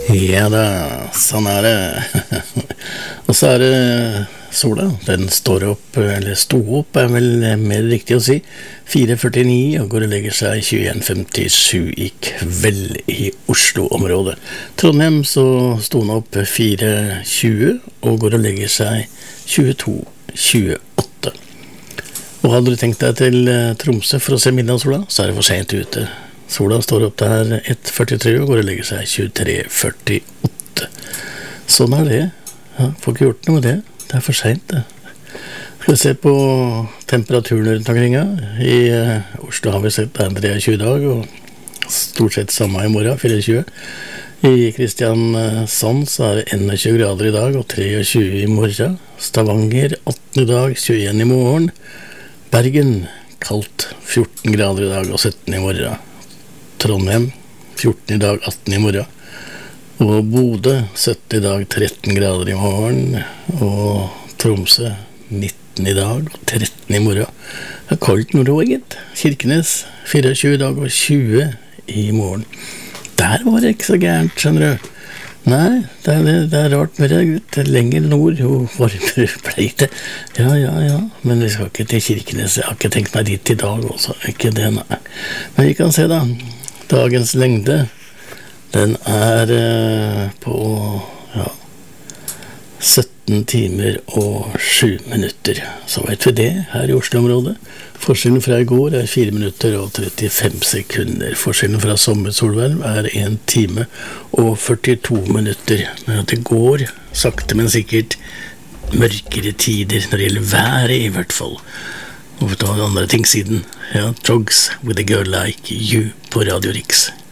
Ja da, sånn er det. Og så er det sola. Den står opp, eller sto opp er vel mer riktig å si, 4:49 og går og legger seg 21:57 i kveld i Oslo-området. Trondheim så sto den opp 4:20 og går og legger seg 22:28. Og hadde du tenkt deg til Tromsø for å se midnattssola, så er det for sent ute. Sola står opp der 1:43 og går og legger seg 23:48. Sånn er det. Ja, får ikke gjort noe med det. Det er for sent, det. Skal vi se på temperaturen rundt omkring. I Oslo har vi sett det er 23 i dag, og stort sett samme i morgen, 24. I Kristiansand så er det 21 grader i dag, og 23 i morgen. Stavanger 18 i dag, 21 i morgen. Bergen kaldt, 14 grader i dag og 17 i morgen. Trondheim 14 i dag, 18 i morgen. Og Bodø 17 i dag, 13 grader i morgen. Og Tromsø 19 i dag og 13 i morgen. Det er kaldt nordover, gitt. Kirkenes 24 i dag og 20 i morgen. Der var det ikke så gærent, skjønner du. Nei, det er rart med det, gutt. Lenger nord, jo varmere ble det. Ja, men vi skal ikke til Kirkenes. Jeg har ikke tenkt meg dit i dag også, ikke det, nei. Men vi kan se da, dagens lengde, den er på 17 timer og 7 minutter. Så vet vi det her i Oslo-området. Forskjellen fra i går er 4 minutter og 35 sekunder. Forskjellen fra sommersolverv er 1 time og 42 minutter. Men at det går sakte, men sikkert mørkere tider når det gjelder været i hvert fall. Og for å ta andre ting siden. Ja, Trogs with a Girl Like You på Radio Riks.